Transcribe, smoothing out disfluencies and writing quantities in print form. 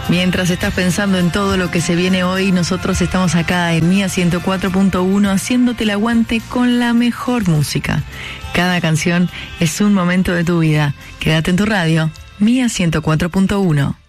Mientras estás pensando en todo lo que se viene hoy, nosotros estamos acá en Mía 104.1 haciéndote el aguante con la mejor música. Cada canción es un momento de tu vida. Quédate en tu radio, Mía 104.1.